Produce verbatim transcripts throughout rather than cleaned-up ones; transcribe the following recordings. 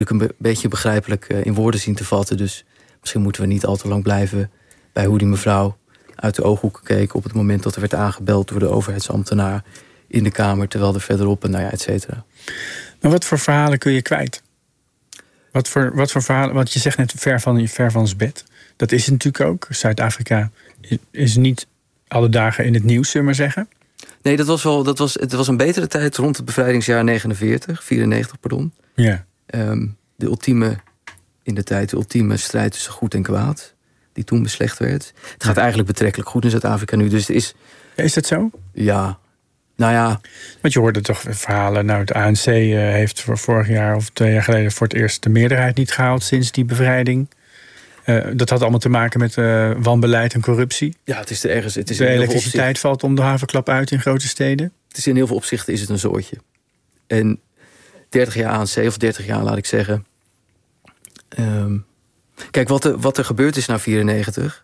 een be- beetje begrijpelijk uh, in woorden zien te vatten. Dus misschien moeten we niet al te lang blijven bij hoe die mevrouw uit de ooghoeken keek op het moment dat er werd aangebeld door de overheidsambtenaar in de Kamer, terwijl er verderop en nou ja, et cetera. Maar wat voor verhalen kun je kwijt? Wat voor, wat voor verhalen? Want je zegt net ver van, ver van zijn bed. Dat is het natuurlijk ook. Zuid-Afrika is niet alle dagen in het nieuws, zullen we maar zeggen. Nee, dat was wel, dat was, het was een betere tijd rond het bevrijdingsjaar negenenveertig, vierennegentig, pardon. Ja. Um, de ultieme, in de tijd, de ultieme strijd tussen goed en kwaad, die toen beslecht werd. Het gaat eigenlijk betrekkelijk goed in Zuid-Afrika nu. Dus het is. Ja, is dat zo? Ja. Nou ja. Want je hoorde toch verhalen. Nou, het A N C uh, heeft voor vorig jaar of twee jaar geleden voor het eerst de meerderheid niet gehaald sinds die bevrijding. Uh, dat had allemaal te maken met uh, wanbeleid en corruptie. Ja, het is er ergens. Het is de elektriciteit opzicht... valt om de havenklap uit in grote steden. Het is in heel veel opzichten is het een zootje. En dertig jaar A N C, of dertig jaar laat ik zeggen. Um, kijk, wat er, wat er gebeurd is na vierennegentig,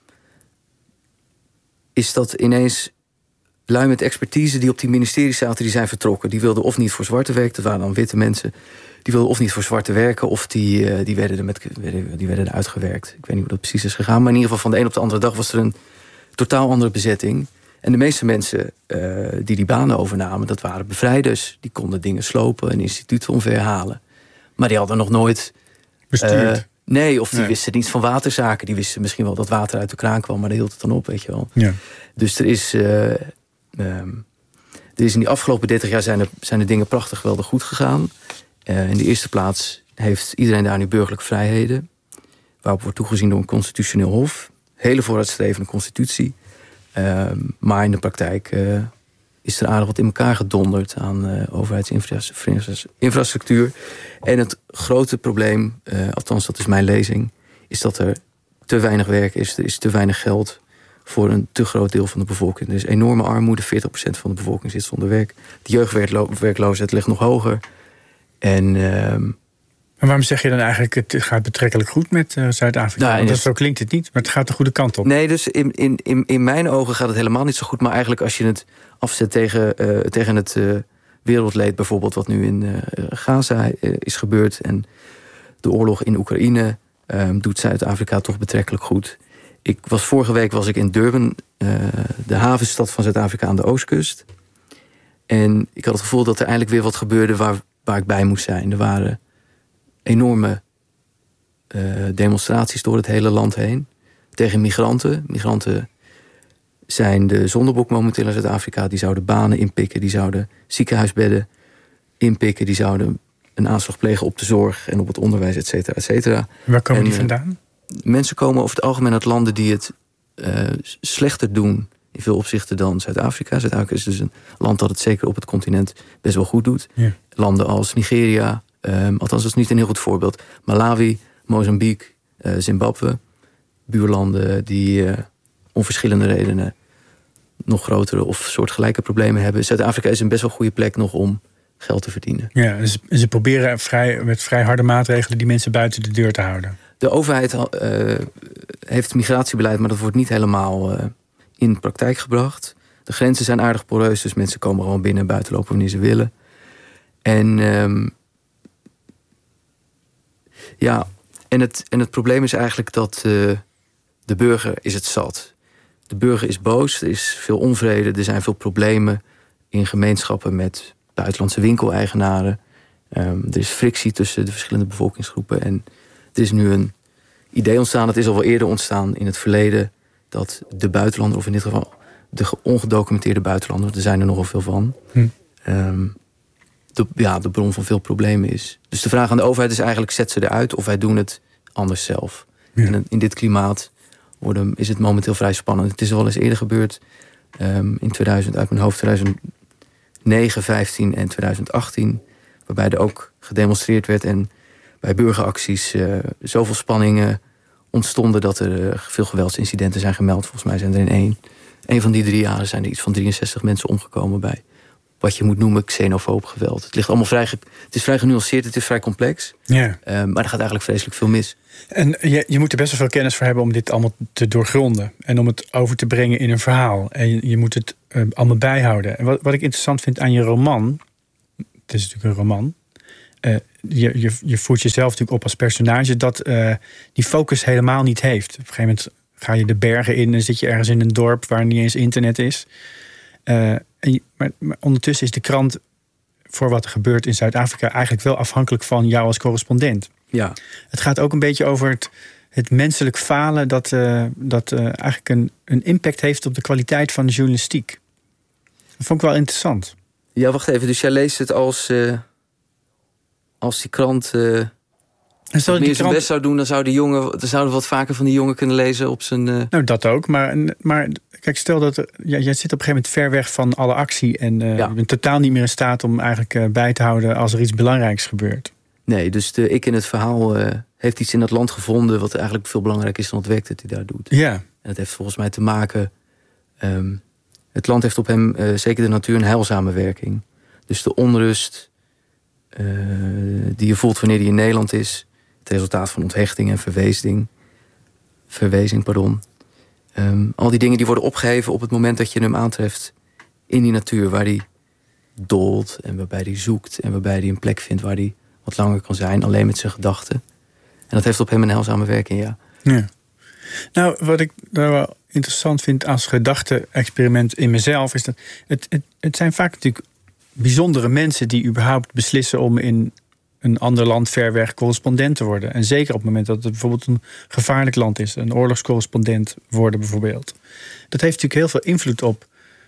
is dat ineens lui met expertise die op die ministeries zaten, die zijn vertrokken. Die wilden of niet voor zwarte werken, dat waren dan witte mensen. Die wilden of niet voor zwarte werken, of die, uh, die, werden er met, die werden er uitgewerkt. Ik weet niet hoe dat precies is gegaan, maar in ieder geval van de een op de andere dag was er een totaal andere bezetting. En de meeste mensen uh, die die banen overnamen, dat waren bevrijders. Die konden dingen slopen en instituten omverhalen. Maar die hadden nog nooit bestuurd. Uh, nee, of die nee. wisten niets van waterzaken. Die wisten misschien wel dat water uit de kraan kwam, maar daar hield het dan op, weet je wel. Ja. Dus er is, uh, um, er is in die afgelopen dertig jaar zijn er, zijn er dingen prachtig geweldig goed gegaan. Uh, in de eerste plaats heeft iedereen daar nu burgerlijke vrijheden, waarop wordt toegezien door een constitutioneel hof. Hele vooruitstrevende constitutie. Uh, maar in de praktijk uh, is er aardig wat in elkaar gedonderd aan uh, overheidsinfrastructuur. En het grote probleem, uh, althans dat is mijn lezing, is dat er te weinig werk is. Er is te weinig geld voor een te groot deel van de bevolking. Er is enorme armoede, veertig procent van de bevolking zit zonder werk. De jeugdwerkloosheid ligt nog hoger. En Uh, Maar waarom zeg je dan eigenlijk, het gaat betrekkelijk goed met uh, Zuid-Afrika? Nou, Want dat, zo klinkt het niet, maar het gaat de goede kant op. Nee, dus in, in, in, in mijn ogen gaat het helemaal niet zo goed. Maar eigenlijk als je het afzet tegen, uh, tegen het uh, wereldleed, bijvoorbeeld wat nu in uh, Gaza uh, is gebeurd, en de oorlog in Oekraïne, uh, doet Zuid-Afrika toch betrekkelijk goed. Ik was, vorige week was ik in Durban, uh, de havenstad van Zuid-Afrika aan de oostkust. En ik had het gevoel dat er eindelijk weer wat gebeurde waar, waar ik bij moest zijn. Er waren enorme uh, demonstraties door het hele land heen tegen migranten. Migranten zijn de zondebok momenteel in Zuid-Afrika. Die zouden banen inpikken, die zouden ziekenhuisbedden inpikken, die zouden een aanslag plegen op de zorg en op het onderwijs, et cetera, et cetera. Waar komen en, die vandaan? Mensen komen over het algemeen uit landen die het uh, slechter doen in veel opzichten dan Zuid-Afrika. Zuid-Afrika is dus een land dat het zeker op het continent best wel goed doet. Ja. Landen als Nigeria, Um, althans, dat is niet een heel goed voorbeeld. Malawi, Mozambique, uh, Zimbabwe. Buurlanden die uh, om verschillende redenen nog grotere of soortgelijke problemen hebben. Zuid-Afrika is een best wel goede plek nog om geld te verdienen. Ja, dus ze proberen vrij, met vrij harde maatregelen die mensen buiten de deur te houden. De overheid uh, heeft migratiebeleid, maar dat wordt niet helemaal uh, in praktijk gebracht. De grenzen zijn aardig poreus, dus mensen komen gewoon binnen en buiten lopen wanneer ze willen. En Um, Ja, en het, en het probleem is eigenlijk dat uh, de burger is het zat. De burger is boos, er is veel onvrede, er zijn veel problemen in gemeenschappen met buitenlandse winkeleigenaren. Um, er is frictie tussen de verschillende bevolkingsgroepen. En er is nu een idee ontstaan, het is al wel eerder ontstaan in het verleden, dat de buitenlander, of in dit geval de ongedocumenteerde buitenlander, er zijn er nogal veel van, hm. um, De, ja, de bron van veel problemen is. Dus de vraag aan de overheid is eigenlijk, zet ze eruit of wij doen het anders zelf. Ja. En in dit klimaat worden, is het momenteel vrij spannend. Het is al eens eerder gebeurd um, in tweeduizend, uit mijn hoofd tweeduizend negen, vijftien en tweeduizend achttien... waarbij er ook gedemonstreerd werd en bij burgeracties uh, zoveel spanningen ontstonden dat er uh, veel geweldsincidenten zijn gemeld. Volgens mij zijn er in één, één van die drie jaren zijn er iets van drieënzestig mensen omgekomen bij wat je moet noemen xenofoob geweld. Het ligt allemaal vrij, het is vrij genuanceerd, het is vrij complex. Ja. Uh, maar er gaat eigenlijk vreselijk veel mis. En je, je moet er best wel veel kennis voor hebben om dit allemaal te doorgronden. En om het over te brengen in een verhaal. En je, je moet het uh, allemaal bijhouden. En wat, wat ik interessant vind aan je roman, het is natuurlijk een roman, uh, je, je, je voert jezelf natuurlijk op als personage... dat uh, die focus helemaal niet heeft. Op een gegeven moment ga je de bergen in... en zit je ergens in een dorp waar niet eens internet is. Uh, en je, maar, maar ondertussen is de krant... voor wat er gebeurt in Zuid-Afrika... eigenlijk wel afhankelijk van jou als correspondent. Ja. Het gaat ook een beetje over het, het menselijk falen... dat, uh, dat uh, eigenlijk een, een impact heeft op de kwaliteit van de journalistiek. Dat vond ik wel interessant. Ja, wacht even. Dus jij leest het als... Uh, als die krant... Uh, als meer zijn krant... best zou doen... dan zou de jongen, dan zouden we wat vaker van die jongen kunnen lezen op zijn... Uh... Nou, dat ook. Maar, maar kijk, stel dat... Er, ja, jij zit op een gegeven moment ver weg van alle actie... en uh, ja. je bent totaal niet meer in staat om eigenlijk uh, bij te houden... als er iets belangrijks gebeurt. Nee, dus de, ik in het verhaal uh, heeft iets in dat land gevonden... wat eigenlijk veel belangrijker is dan het werk dat hij daar doet. Ja. En dat heeft volgens mij te maken... Um, het land heeft op hem, uh, zeker de natuur, een heilzame werking. Dus de onrust uh, die je voelt wanneer hij in Nederland is... het resultaat van onthechting en verwezing... verwezing, pardon... Um, al die dingen die worden opgeheven op het moment dat je hem aantreft... in die natuur waar hij dolt en waarbij hij zoekt... en waarbij hij een plek vindt waar hij wat langer kan zijn... alleen met zijn gedachten. En dat heeft op hem een heilzame werking, ja. Ja. Nou, wat ik daar wel interessant vind als gedachte-experiment in mezelf... is dat het, het, het zijn vaak natuurlijk bijzondere mensen... die überhaupt beslissen om in een ander land ver weg correspondent te worden. En zeker op het moment dat het bijvoorbeeld een gevaarlijk land is... een oorlogscorrespondent worden bijvoorbeeld. Dat heeft natuurlijk heel veel invloed op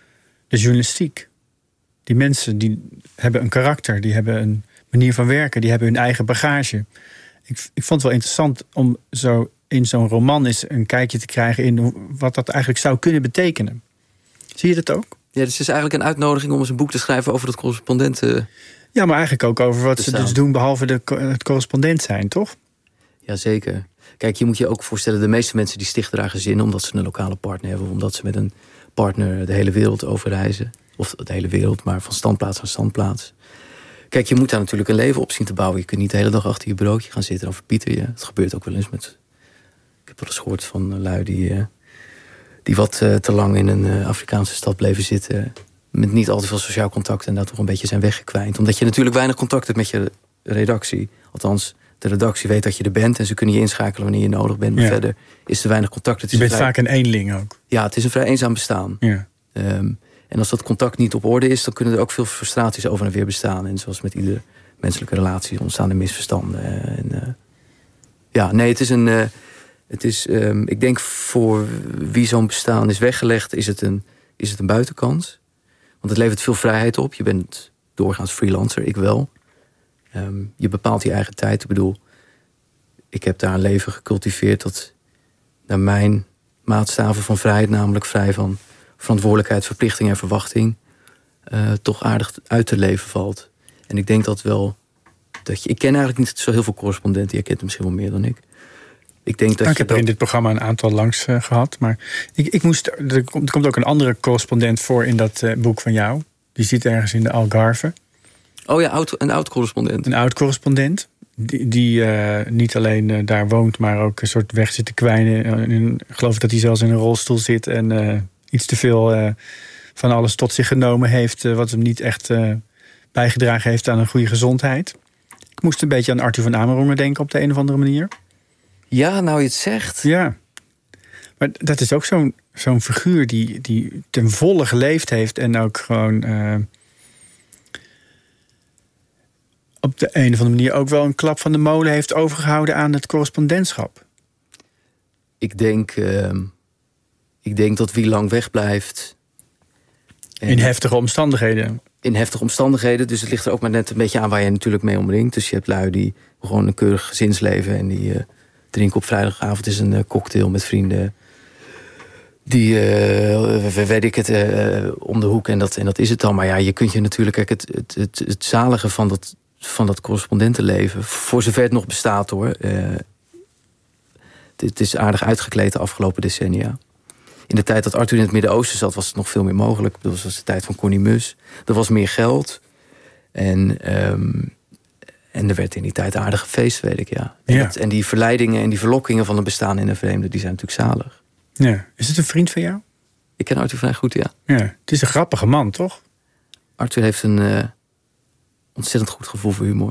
de journalistiek. Die mensen die hebben een karakter, die hebben een manier van werken... die hebben hun eigen bagage. Ik, ik vond het wel interessant om zo in zo'n roman eens een kijkje te krijgen... in wat dat eigenlijk zou kunnen betekenen. Zie je dat ook? Ja, dus het is eigenlijk een uitnodiging om eens een boek te schrijven... over het correspondenten... Ja, maar eigenlijk ook over wat ze dus doen... behalve de, het correspondent zijn, toch? Jazeker. Kijk, je moet je ook voorstellen... de meeste mensen die stichten daar gezinnen... omdat ze een lokale partner hebben... omdat ze met een partner de hele wereld overreizen. Of de hele wereld, maar van standplaats naar standplaats. Kijk, je moet daar natuurlijk een leven op zien te bouwen. Je kunt niet de hele dag achter je broodje gaan zitten... dan verpieter je. Het gebeurt ook wel eens met... Ik heb wel eens gehoord van lui die... Uh, die wat uh, te lang in een uh, Afrikaanse stad bleven zitten... met niet al te veel sociaal contact... en daar toch een beetje zijn weggekwijnd. Omdat je natuurlijk weinig contact hebt met je redactie. Althans, de redactie weet dat je er bent... en ze kunnen je inschakelen wanneer je nodig bent. Maar ja. verder is er weinig contact. Het je bent vrij... vaak een eenling ook. Ja, het is een vrij eenzaam bestaan. Ja. Um, en als dat contact niet op orde is... dan kunnen er ook veel frustraties over en weer bestaan. En zoals met iedere menselijke relatie ontstaan er misverstanden. En, uh, ja, nee, het is een... Uh, het is, um, ik denk voor wie zo'n bestaan is weggelegd... is het een, is het een buitenkans... Want het levert veel vrijheid op. Je bent doorgaans freelancer, ik wel. Um, je bepaalt je eigen tijd. Ik bedoel, ik heb daar een leven gecultiveerd... dat naar mijn maatstaven van vrijheid... namelijk vrij van verantwoordelijkheid, verplichting en verwachting... Uh, toch aardig uit te leven valt. En ik denk dat wel... dat je, ik ken eigenlijk niet zo heel veel correspondenten. Je kent er misschien wel meer dan ik. Ik, denk dat nou, ik je heb er in dit programma een aantal langs uh, gehad. Maar ik, ik moest, er, komt, er komt ook een andere correspondent voor in dat uh, boek van jou. Die zit ergens in de Algarve. Oh ja, oud, een oud-correspondent. Een oud-correspondent. Die, die uh, niet alleen uh, daar woont, maar ook een soort weg zit te kwijnen. Uh, ik geloof dat hij zelfs in een rolstoel zit... en uh, iets te veel uh, van alles tot zich genomen heeft... Uh, wat hem niet echt uh, bijgedragen heeft aan een goede gezondheid. Ik moest een beetje aan Arthur van Amerongen denken op de een of andere manier. Ja, nou je het zegt. Ja. Maar dat is ook zo'n zo'n figuur die, die ten volle geleefd heeft... en ook gewoon uh, op de een of andere manier... ook wel een klap van de molen heeft overgehouden aan het correspondentschap. Ik denk, uh, ik denk dat wie lang wegblijft... In heftige omstandigheden. In heftige omstandigheden. Dus het ligt er ook maar net een beetje aan waar je natuurlijk mee omringt. Dus je hebt lui die gewoon een keurig gezinsleven... en die... Uh, drinken op vrijdagavond is een uh, cocktail met vrienden. Die, uh, weet ik het, uh, om de hoek. En dat, en dat is het dan. Maar ja, je kunt je natuurlijk... Kijk, het, het, het, het zalige van dat, van dat correspondentenleven... voor zover het nog bestaat, hoor. Uh, het, het is aardig uitgekleed de afgelopen decennia. In de tijd dat Arthur in het Midden-Oosten zat... was het nog veel meer mogelijk. Dat was de tijd van Connie Mus. Er was meer geld. En... Um, En er werd in die tijd aardig gefeest, weet ik, ja. En, ja. dat, en die verleidingen en die verlokkingen van een bestaan in een vreemde... die zijn natuurlijk zalig. Ja. Is het een vriend van jou? Ik ken Arthur vrij goed, ja. Ja. Het is een grappige man, toch? Arthur heeft een uh, ontzettend goed gevoel voor humor.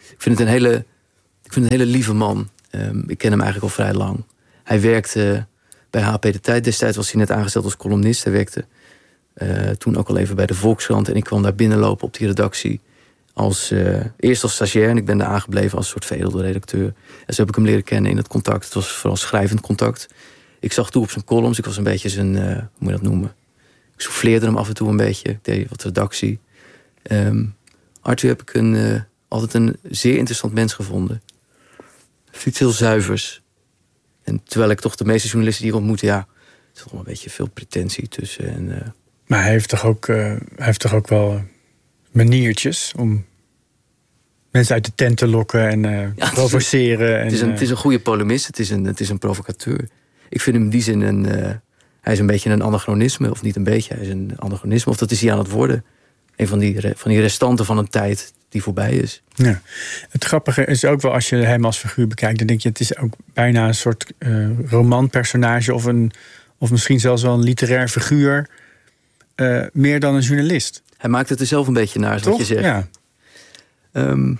Ik vind het een hele, ik vind het een hele lieve man. Um, ik ken hem eigenlijk al vrij lang. Hij werkte bij H P De Tijd. Destijds was hij net aangesteld als columnist. Hij werkte uh, toen ook al even bij de Volkskrant. En ik kwam daar binnenlopen op die redactie. Als, uh, eerst als stagiair en ik ben daar aangebleven als soort veredelde redacteur. En zo heb ik hem leren kennen in het contact. Het was vooral schrijvend contact. Ik zag toe op zijn columns. Ik was een beetje zijn, uh, hoe moet je dat noemen? Ik souffleerde hem af en toe een beetje. Ik deed wat redactie. Um, Arthur heb ik een, uh, altijd een zeer interessant mens gevonden. Iets heel zuivers. En terwijl ik toch de meeste journalisten die ik ontmoette, ja, er zat wel een beetje veel pretentie tussen. En, uh... Maar hij heeft toch ook, uh, hij heeft toch ook wel maniertjes om mensen uit de tent te lokken en uh, ja, provoceren. Het is, een, en, uh... het is een goede polemist, het is een, het is een provocateur. Ik vind hem in die zin een, uh, hij is een beetje een anachronisme, of niet een beetje, hij is een anachronisme, of dat is hij aan het worden. Een van die, van die restanten van een tijd die voorbij is. Ja. Het grappige is ook wel, als je hem als figuur bekijkt, dan denk je, het is ook bijna een soort uh, romanpersonage of, een, of misschien zelfs wel een literair figuur, uh, meer dan een journalist. Hij maakt het er zelf een beetje naar, wat je zegt. Ja. Um,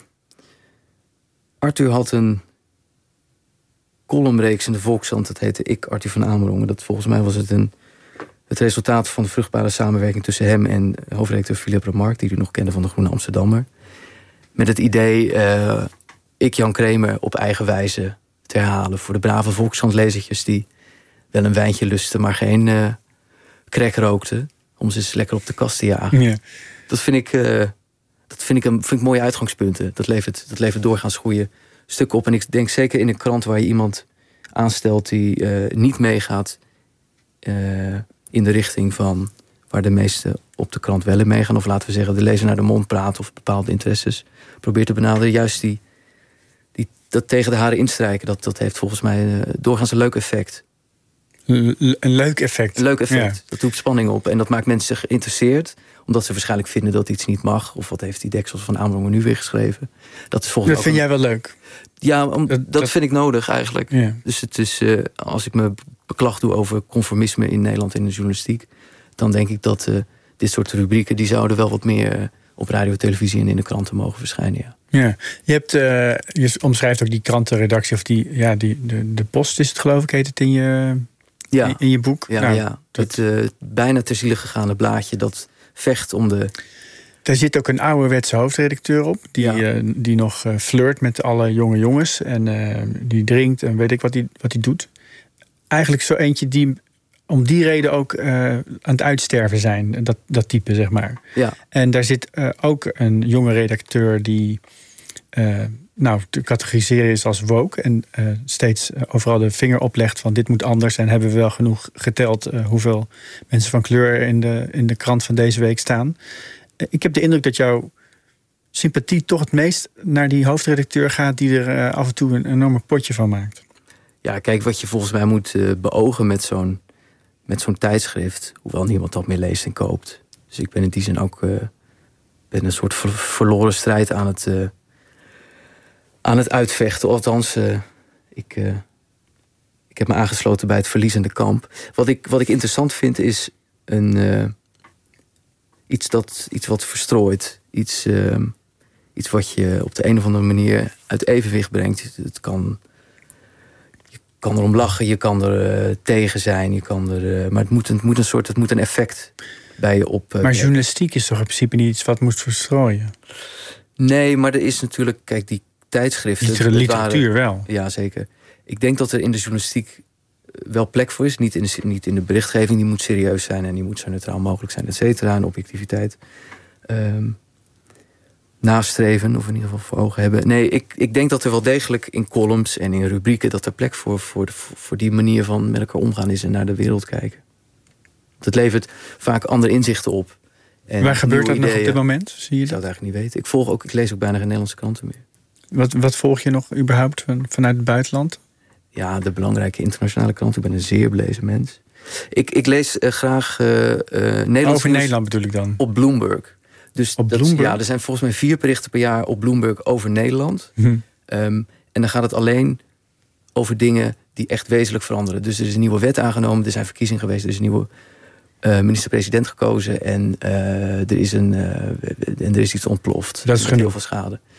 Arthur had een columnreeks in de Volkskrant, dat heette Ik, Arthur van Amerongen. Dat volgens mij was het een het resultaat van de vruchtbare samenwerking tussen hem en hoofdredacteur Philippe Remarque, die u nog kende van de Groene Amsterdammer. Met het idee, uh, ik, Jan Kramer, op eigen wijze te herhalen voor de brave Volkskrant-lezertjes die wel een wijntje lusten, maar geen uh, crack rookten, om ze eens lekker op de kast te jagen. Ja. Dat vind ik, uh, dat vind ik, een, vind ik mooie uitgangspunten. Dat levert, dat levert doorgaans goede stukken op. En ik denk zeker in een krant waar je iemand aanstelt die uh, niet meegaat Uh, in de richting van waar de meesten op de krant wel in meegaan, of laten we zeggen de lezer naar de mond praat of bepaalde interesses probeert te benaderen. Juist die, die, dat tegen de haren instrijken, dat, dat heeft volgens mij uh, doorgaans een leuk effect. Een leuk effect. Een leuk effect. Ja. Dat roept spanning op en dat maakt mensen geïnteresseerd, omdat ze waarschijnlijk vinden dat iets niet mag, of wat heeft die Deksels van Amerongen nu weer geschreven. Dat is volgens dat vind een... jij wel leuk? Ja, om, dat, dat, dat vind ik nodig eigenlijk. Ja. Dus het is, uh, als ik me beklag doe over conformisme in Nederland in de journalistiek, dan denk ik dat uh, dit soort rubrieken, die zouden wel wat meer uh, op radio, televisie en in de kranten mogen verschijnen. Ja. Ja, je hebt, uh, je omschrijft ook die krantenredactie, of die, ja, die, de, de Post is het geloof ik, heet het in je, ja. in, in je boek. Ja, nou, ja. Dat... het uh, bijna ter ziele gegaane blaadje dat vecht om de... Daar zit ook een ouderwetse hoofdredacteur op, die, ja. uh, die nog uh, flirt met alle jonge jongens en uh, die drinkt en weet ik wat hij wat hij doet. Eigenlijk zo eentje die om die reden ook uh, aan het uitsterven zijn, dat, dat type, zeg maar. Ja. En daar zit uh, ook een jonge redacteur die uh, nou, te categoriseren is als woke en uh, steeds uh, overal de vinger oplegt van dit moet anders en hebben we wel genoeg geteld uh, hoeveel mensen van kleur in de, in de krant van deze week staan. Uh, ik heb de indruk dat jouw sympathie toch het meest naar die hoofdredacteur gaat die er uh, af en toe een enorme potje van maakt. Ja, kijk, wat je volgens mij moet uh, beogen met zo'n, met zo'n tijdschrift, hoewel niemand dat meer leest en koopt. Dus ik ben in die zin ook uh, ben een soort ver- verloren strijd aan het, uh, aan het uitvechten. Althans, uh, ik, uh, ik heb me aangesloten bij het verliezende kamp. Wat ik, wat ik interessant vind is een, uh, iets, dat, iets wat verstrooit. Iets, uh, iets wat je op de een of andere manier uit evenwicht brengt. Het kan... Je kan erom lachen, je kan er uh, tegen zijn, je kan er, uh, maar het moet, een, het moet een soort, het moet een effect bij je op. Uh, maar journalistiek is toch in principe niet iets wat moet verstrooien? Nee, maar er is natuurlijk, kijk, die tijdschriften. Liter- literatuur waren, wel. Ja, zeker. Ik denk dat er in de journalistiek wel plek voor is. Niet in de, niet in de berichtgeving, die moet serieus zijn en die moet zo neutraal mogelijk zijn, et cetera. En objectiviteit um, nastreven, of in ieder geval voor ogen hebben. Nee, ik, ik denk dat er wel degelijk in columns en in rubrieken dat er plek voor, voor, de, voor die manier van met elkaar omgaan is en naar de wereld kijken. Het levert vaak andere inzichten op. En waar gebeurt dat ideeën, nog op dit moment? Zie je ik zou het eigenlijk niet weten. Ik volg ook, ik lees ook bijna geen Nederlandse kranten meer. Wat, wat volg je nog überhaupt van, vanuit het buitenland? Ja, de belangrijke internationale kranten. Ik ben een zeer belezen mens. Ik, ik lees uh, graag uh, uh, Nederlands. Over Nederland bedoel ik dan? Op Bloomberg. Dus op dat, Bloomberg? Ja, er zijn volgens mij vier berichten per jaar op Bloomberg over Nederland. Hm. Um, en dan gaat het alleen over dingen die echt wezenlijk veranderen. Dus er is een nieuwe wet aangenomen, er zijn verkiezingen geweest, er is een nieuwe uh, minister-president gekozen en, uh, er is een, uh, en er is iets ontploft. Dat is met heel veel schade.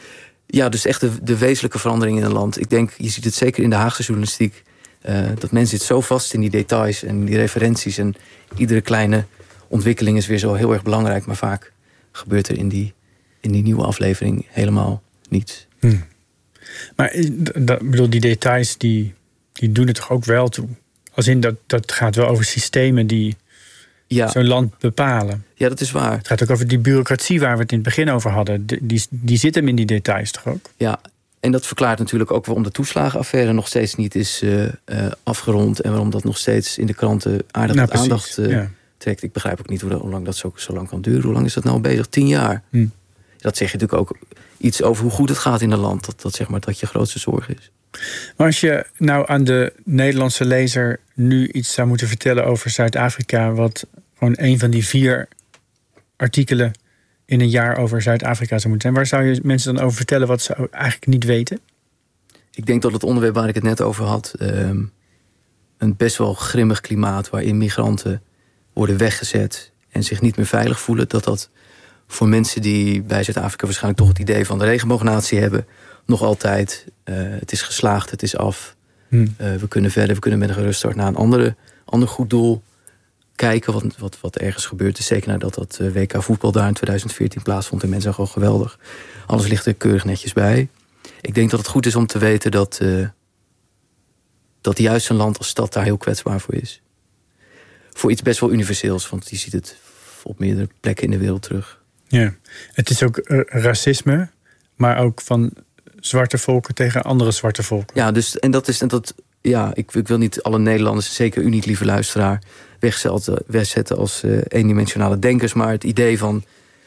Ja, dus echt de, de wezenlijke verandering in een land. Ik denk, je ziet het zeker in de Haagse journalistiek. Uh, dat men zit zo vast in die details en die referenties. En iedere kleine ontwikkeling is weer zo heel erg belangrijk. Maar vaak gebeurt er in die, in die nieuwe aflevering helemaal niets. Hmm. Maar dat, bedoel, die details die, die doen het toch ook wel toe? Als in dat, dat gaat wel over systemen die ja. zo'n land bepalen. Ja, dat is waar. Het gaat ook over die bureaucratie waar we het in het begin over hadden. Die, die, die zit hem in die details toch ook? Ja, en dat verklaart natuurlijk ook waarom de toeslagenaffaire nog steeds niet is uh, uh, afgerond. En waarom dat nog steeds in de kranten aardig nou, wat aandacht uh, ja. trekt. Ik begrijp ook niet hoe, dat, hoe lang dat zo, zo lang kan duren. Hoe lang is dat nou bezig? Tien jaar. Hm. Dat zeg je natuurlijk ook iets over hoe goed het gaat in een land. Dat, dat zeg maar dat je grootste zorg is. Maar als je nou aan de Nederlandse lezer nu iets zou moeten vertellen over Zuid-Afrika, wat gewoon een van die vier artikelen in een jaar over Zuid-Afrika zou moeten zijn, waar zou je mensen dan over vertellen wat ze eigenlijk niet weten? Ik denk dat het onderwerp waar ik het net over had, um, een best wel grimmig klimaat waarin migranten worden weggezet en zich niet meer veilig voelen, dat dat voor mensen die bij Zuid-Afrika waarschijnlijk toch het idee van de regenboognatie hebben, nog altijd, uh, het is geslaagd, het is af. Hmm. Uh, we kunnen verder, we kunnen met een gerust start naar een andere, ander goed doel kijken wat, wat, wat ergens gebeurt is. Zeker nadat dat W K voetbal daar in twintig veertien plaatsvond en mensen gewoon geweldig. Alles ligt er keurig netjes bij. Ik denk dat het goed is om te weten dat, uh, dat juist een land als stad daar heel kwetsbaar voor is. Voor iets best wel universeels, want je ziet het op meerdere plekken in de wereld terug. Ja, het is ook uh, racisme, maar ook van zwarte volken tegen andere zwarte volken. Ja, dus en dat is en dat. Ja, ik, ik wil niet alle Nederlanders, zeker u niet, lieve luisteraar, wegzetten, wegzetten als uh, eendimensionale denkers, maar het idee van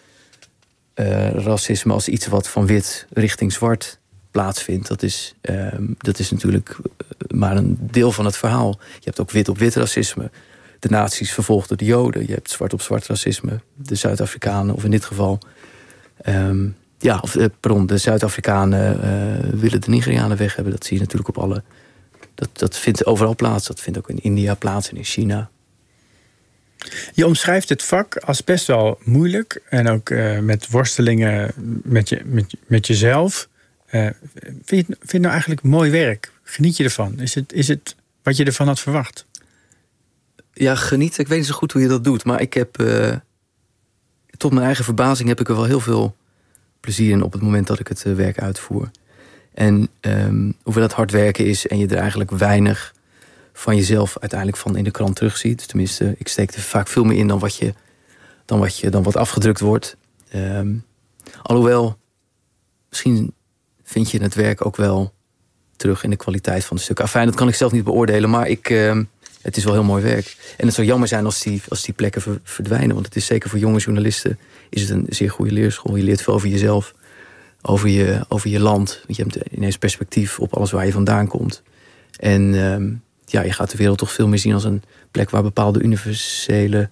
uh, racisme als iets wat van wit richting zwart plaatsvindt, dat is, uh, dat is natuurlijk maar een deel van het verhaal. Je hebt ook wit op wit racisme. De nazi's vervolgden de Joden. Je hebt zwart op zwart racisme. De Zuid-Afrikanen, of in dit geval Um, ja, of, pardon, de Zuid-Afrikanen uh, willen de Nigerianen weg hebben. Dat zie je natuurlijk op alle. Dat, dat vindt overal plaats. Dat vindt ook in India plaats en in China. Je omschrijft het vak als best wel moeilijk. En ook uh, met worstelingen met, je, met, met jezelf. Uh, vind, je het, vind je het nou eigenlijk mooi werk? Geniet je ervan? Is het, is het wat je ervan had verwacht? Ja, genieten. Ik weet niet zo goed hoe je dat doet. Maar ik heb Uh, tot mijn eigen verbazing heb ik er wel heel veel plezier in op het moment dat ik het uh, werk uitvoer. En um, hoewel het hard werken is en je er eigenlijk weinig van jezelf uiteindelijk van in de krant terugziet. Tenminste, ik steek er vaak veel meer in dan wat, je, dan wat, je, dan wat afgedrukt wordt. Um, alhoewel, misschien vind je het werk ook wel terug in de kwaliteit van de stukken. Afijn, dat kan ik zelf niet beoordelen, maar ik, um, het is wel heel mooi werk. En het zou jammer zijn als die, als die plekken ver, verdwijnen. Want het is zeker voor jonge journalisten is het een zeer goede leerschool. Je leert veel over jezelf, over je, over je land. Je hebt ineens perspectief op alles waar je vandaan komt. En um, ja, je gaat de wereld toch veel meer zien als een plek waar bepaalde universele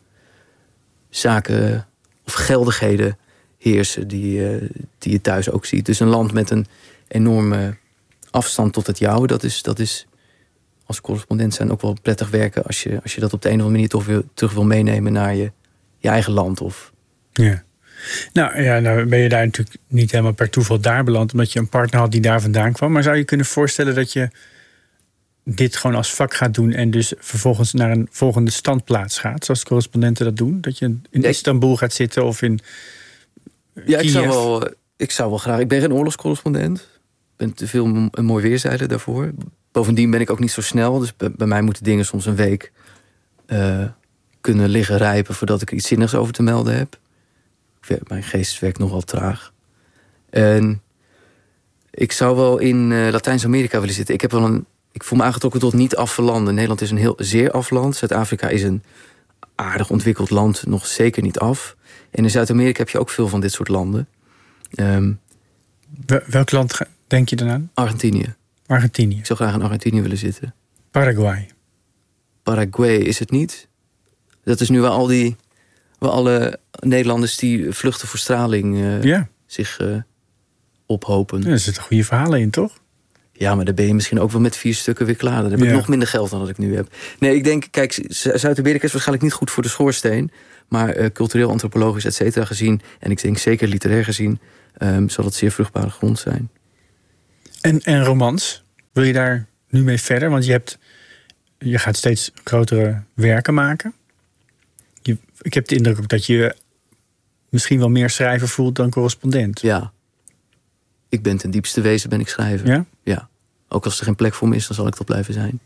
zaken of geldigheden heersen die, uh, die je thuis ook ziet. Dus een land met een enorme afstand tot het jouwe, dat is, dat is als correspondent zijn ook wel prettig werken als je, als je dat op de een of andere manier toch weer terug wil meenemen naar je, je eigen land. Of ja. Nou ja, nou ben je daar natuurlijk niet helemaal per toeval daar beland, omdat je een partner had die daar vandaan kwam. Maar zou je kunnen voorstellen dat je dit gewoon als vak gaat doen en dus vervolgens naar een volgende standplaats gaat, zoals correspondenten dat doen? Dat je in nee. Istanbul gaat zitten of in Ja, ik zou, wel, ik zou wel graag. Ik ben geen oorlogscorrespondent. Ik ben te veel een mooi weerzijde daarvoor. Bovendien ben ik ook niet zo snel. Dus bij, bij mij moeten dingen soms een week uh, kunnen liggen rijpen voordat ik er iets zinnigs over te melden heb. Mijn geest werkt nogal traag. En ik zou wel in uh, Latijns-Amerika willen zitten. Ik heb wel een. Ik voel me aangetrokken tot niet affe landen. Nederland is een heel zeer af land. Zuid-Afrika is een aardig ontwikkeld land, nog zeker niet af. En in Zuid-Amerika heb je ook veel van dit soort landen. Um, Welk land denk je dan aan? Argentinië. Argentinië. Ik zou graag in Argentinië willen zitten. Paraguay. Paraguay is het niet. Dat is nu waar al die, waar alle Nederlanders die vluchten voor straling uh, ja. zich uh, ophopen. Ja, er zitten goede verhalen in, toch? Ja, maar dan ben je misschien ook wel met vier stukken weer klaar. Dan heb ik ja. nog minder geld dan dat ik nu heb. Nee, ik denk, kijk, Zuid-Amerika is waarschijnlijk niet goed voor de schoorsteen. Maar uh, cultureel, antropologisch, et cetera gezien, en ik denk zeker literair gezien, Um, zal het zeer vruchtbare grond zijn. En, en romans? Wil je daar nu mee verder? Want je, hebt, je gaat steeds grotere werken maken. Je, ik heb de indruk ook dat je misschien wel meer schrijver voelt dan correspondent. Ja. Ik ben ten diepste wezen ben ik schrijver. Ja? Ja. Ook als er geen plek voor me is, dan zal ik dat blijven zijn.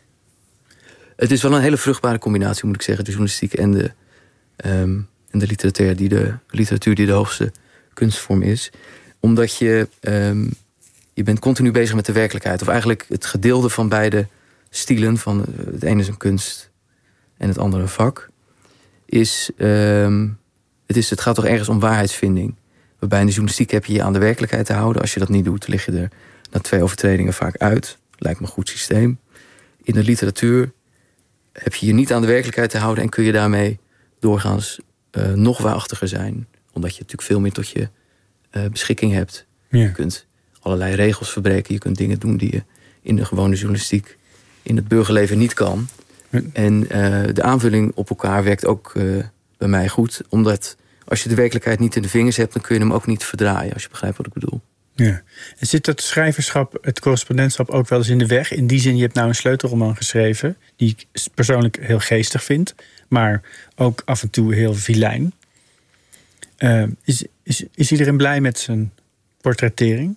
Het is wel een hele vruchtbare combinatie, moet ik zeggen. De journalistiek en de, um, en de literatuur, die de literatuur die de hoogste kunstvorm is. Omdat je... Um, je bent continu bezig met de werkelijkheid. Of eigenlijk het gedeelde van beide stilen. Van het ene is een kunst en het andere een vak. Is, um, het, is, het gaat toch ergens om waarheidsvinding. Waarbij in de journalistiek heb je je aan de werkelijkheid te houden. Als je dat niet doet, lig je er na twee overtredingen vaak uit. Lijkt me een goed systeem. In de literatuur heb je je niet aan de werkelijkheid te houden... en kun je daarmee doorgaans uh, nog waarachtiger zijn. Omdat je natuurlijk veel meer tot je uh, beschikking hebt. Ja. Je kunt allerlei regels verbreken. Je kunt dingen doen die je in de gewone journalistiek... in het burgerleven niet kan. Ja. En uh, de aanvulling op elkaar werkt ook uh, bij mij goed. Omdat als je de werkelijkheid niet in de vingers hebt... dan kun je hem ook niet verdraaien, als je begrijpt wat ik bedoel. Ja. En zit dat schrijverschap, het correspondentschap ook wel eens in de weg? In die zin, je hebt nou een sleutelroman geschreven... die ik persoonlijk heel geestig vind... maar ook af en toe heel vilijn. Uh, is, is, is iedereen blij met zijn portrettering?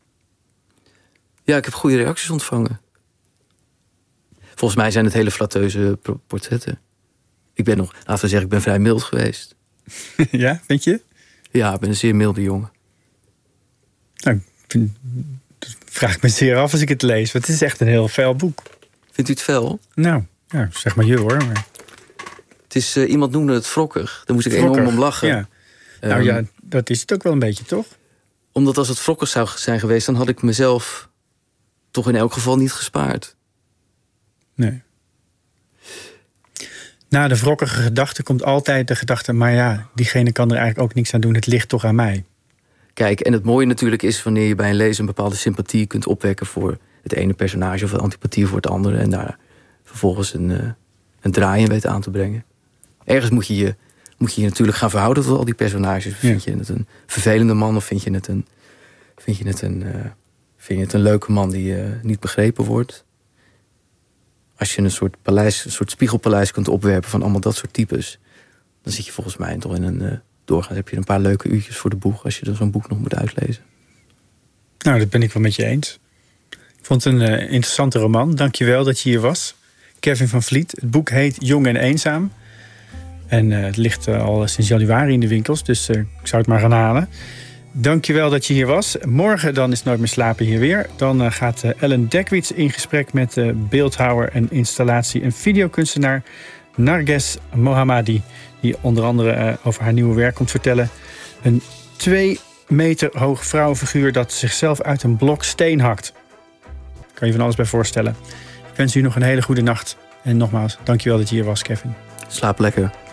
Ja, ik heb goede reacties ontvangen. Volgens mij zijn het hele flatteuze portretten. Ik ben nog, laten we zeggen, ik ben vrij mild geweest. Ja, vind je? Ja, ik ben een zeer milde jongen. Nou, ik vind, dat vraag ik me zeer af als ik het lees. Want het is echt een heel fel boek. Vindt u het fel? Nou, ja, zeg maar je hoor. Maar... Het is, uh, iemand noemde het wrokkig. Daar moest ik wrokkig. enorm om lachen. Ja. Um, nou ja, dat is het ook wel een beetje, toch? Omdat als het wrokkig zou zijn geweest... dan had ik mezelf toch in elk geval niet gespaard. Nee. Na de wrokkige gedachte komt altijd de gedachte... maar ja, diegene kan er eigenlijk ook niks aan doen. Het ligt toch aan mij. Kijk, en het mooie natuurlijk is... wanneer je bij een lezer een bepaalde sympathie kunt opwekken... voor het ene personage of een antipathie voor het andere... en daar vervolgens een, uh, een draai in weet aan te brengen. Ergens moet je je, moet je je natuurlijk gaan verhouden tot al die personages. Ja. Vind je het een vervelende man of vind je het een, vind je het een, uh, vind je het een leuke man die uh, niet begrepen wordt? Als je een soort paleis, een soort spiegelpaleis kunt opwerpen van allemaal dat soort types... dan zit je volgens mij toch in een... Uh, doorgaans heb je een paar leuke uurtjes voor de boeg... als je dan zo'n boek nog moet uitlezen. Nou, dat ben ik wel met je eens. Ik vond het een uh, interessante roman. Dank je wel dat je hier was. Kevin van Vliet. Het boek heet Jong en Eenzaam. En uh, het ligt uh, al sinds januari in de winkels. Dus uh, ik zou het maar gaan halen. Dank je wel dat je hier was. Morgen dan is Nooit meer slapen hier weer. Dan uh, gaat uh, Ellen Dekwits in gesprek met uh, beeldhouwer... en installatie- en videokunstenaar Narges Mohammadi... die onder andere uh, over haar nieuwe werk komt vertellen. Een twee meter hoog vrouwenfiguur... dat zichzelf uit een blok steen hakt. Kan je van alles bij voorstellen. Ik wens u nog een hele goede nacht. En nogmaals, dank je wel dat je hier was, Kevin. Slaap lekker.